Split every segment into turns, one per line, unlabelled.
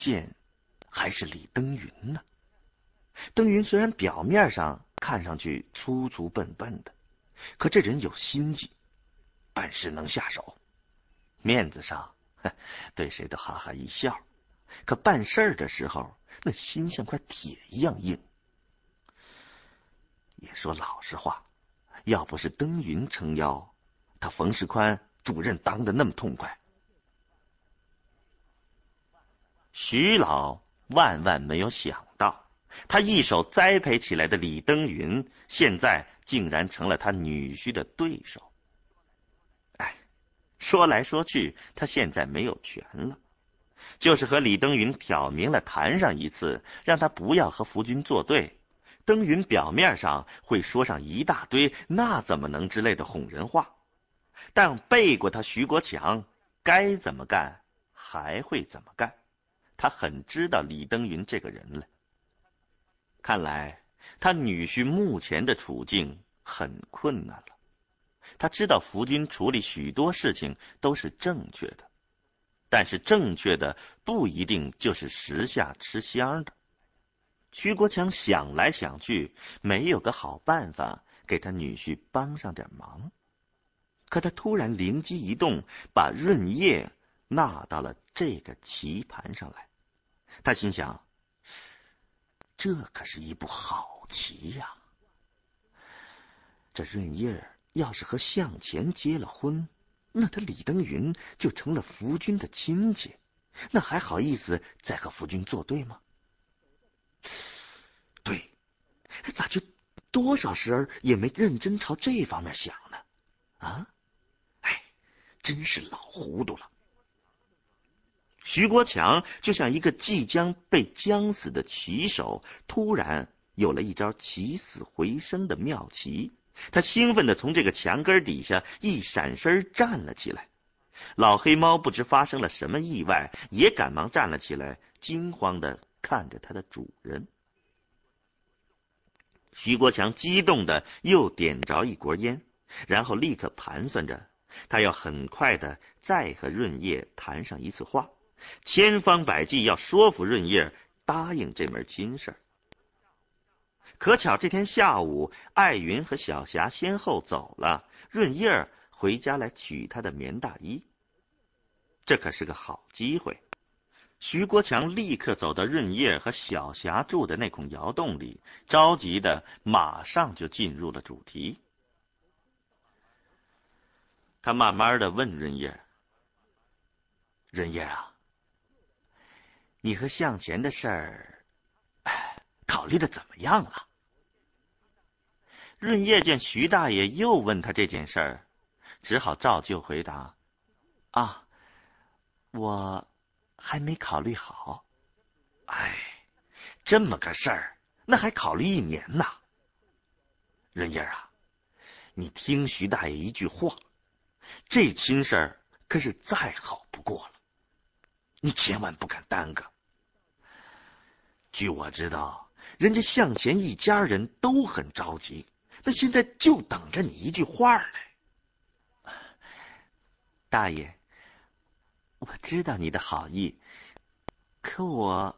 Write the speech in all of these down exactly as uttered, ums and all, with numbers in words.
见还是李登云呢。登云虽然表面上看上去粗粗笨笨的，可这人有心计，办事能下手，面子上对谁都哈哈一笑，可办事儿的时候那心像块铁一样硬。也说老实话，要不是登云撑腰，他冯世宽主任当得那么痛快。徐老万万没有想到，他一手栽培起来的李登云，现在竟然成了他女婿的对手。哎，说来说去，他现在没有权了，就是和李登云挑明了谈上一次，让他不要和福军作对。登云表面上会说上一大堆那怎么能之类的哄人话，但背过他徐国强，该怎么干还会怎么干。他很知道李登云这个人了。看来他女婿目前的处境很困难了。他知道福军处理许多事情都是正确的，但是正确的不一定就是时下吃香的。徐国强想来想去，没有个好办法给他女婿帮上点忙。可他突然灵机一动，把润叶纳到了这个棋盘上来。他心想，这可是一步好棋呀！这润叶要是和向前结了婚，那他李登云就成了福军的亲戚，那还好意思再和福军作对吗？对，咋就多少时儿也没认真朝这方面想呢？啊，哎，真是老糊涂了。徐国强就像一个即将被将死的棋手，突然有了一招起死回生的妙棋。他兴奋地从这个墙根底下一闪身站了起来。老黑猫不知发生了什么意外，也赶忙站了起来，惊慌地看着他的主人。徐国强激动地又点着一锅烟，然后立刻盘算着，他要很快地再和润叶谈上一次话，千方百计要说服润叶答应这门亲事。可巧这天下午，艾云和小霞先后走了，润叶回家来取他的棉大衣。这可是个好机会。徐国强立刻走到润叶和小霞住的那孔窑洞里，着急的马上就进入了主题。他慢慢的问润叶：“润叶啊，你和向前的事儿，考虑的怎么样了？”润叶见徐大爷又问他这件事儿，只好照旧回答：“啊，我还没考虑好。”哎，这么个事儿，那还考虑一年呢。润叶啊，你听徐大爷一句话，这亲事儿可是再好不过了，你千万不敢耽搁。据我知道，人家向前一家人都很着急，那现在就等着你一句话呢。大爷，我知道你的好意，可我……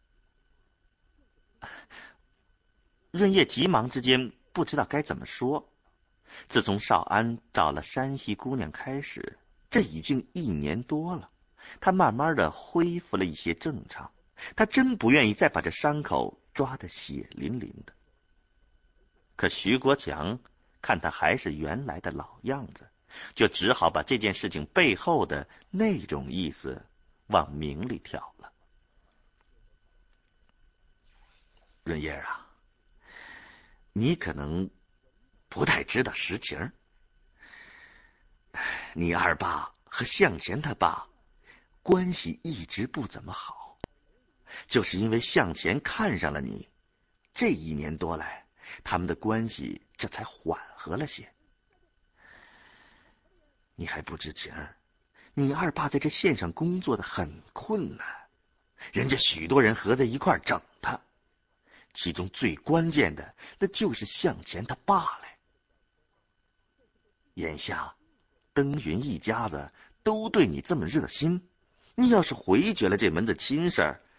润叶急忙之间不知道该怎么说。自从少安找了山西姑娘开始，这已经一年多了，他慢慢的恢复了一些正常，他真不愿意再把这伤口抓得血淋淋的。可徐国强看他还是原来的老样子，就只好把这件事情背后的那种意思往明里挑了。润叶啊，你可能不太知道实情，你二爸和向前他爸关系一直不怎么好，就是因为向前看上了你，这一年多来他们的关系这才缓和了些。你还不知情，你二爸在这县上工作的很困难，人家许多人合在一块整他，其中最关键的那就是向前他爸来。眼下登云一家子都对你这么热心，你要是回绝了这门子亲事儿，